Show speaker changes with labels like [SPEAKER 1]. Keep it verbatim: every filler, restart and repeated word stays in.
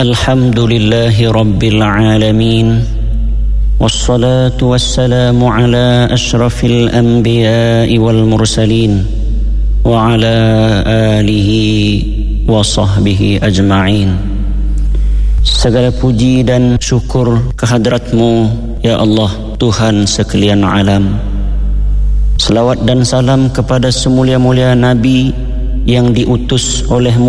[SPEAKER 1] Alhamdulillahi Rabbil Alamin. Wassalatu wassalamu ala ashrafil anbiya'i wal mursalin wa ala alihi wa sahbihi ajma'in. Segala puji dan syukur kehadrat-Mu, ya Allah, Tuhan sekalian alam. Selawat dan salam kepada semulia-mulia Nabi yang diutus oleh-Mu